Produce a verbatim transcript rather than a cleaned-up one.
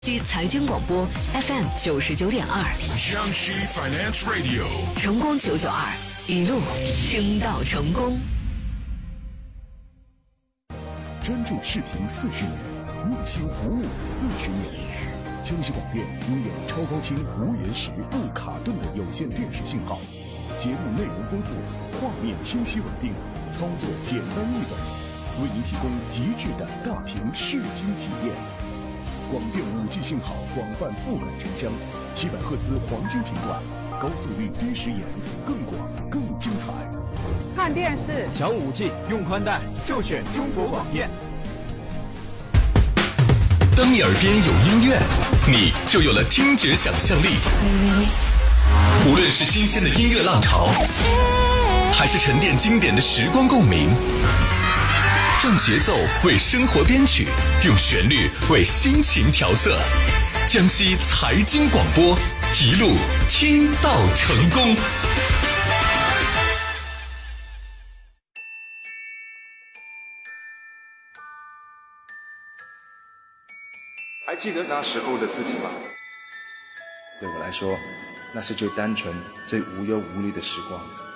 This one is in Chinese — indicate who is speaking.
Speaker 1: 据财经广播 F M 九十九点二，
Speaker 2: 江西 Finance Radio，
Speaker 1: 成功九九二，一路听到成功。
Speaker 3: 专注视频四十年，用心服务四十年。江西广电拥有超高清、无延时、不卡顿的有线电视信号，节目内容丰富，画面清晰稳定，操作简单易懂，为您提供极致的大屏视听体验。广电 五 G 信号广泛覆盖城乡，七百赫兹黄金频段，高速率低时延，更广更精彩。
Speaker 4: 看电视
Speaker 5: 想 五 G 用宽带就选中国广电。
Speaker 6: 当你耳边有音乐，你就有了听觉想象力。无论是新鲜的音乐浪潮，还是沉淀经典的时光共鸣，让节奏为生活编曲，用旋律为心情调色。江西财经广播，一路听到成功。
Speaker 7: 还记得那时候的自己吗？对我来说，那是最单纯、最无忧无虑的时光。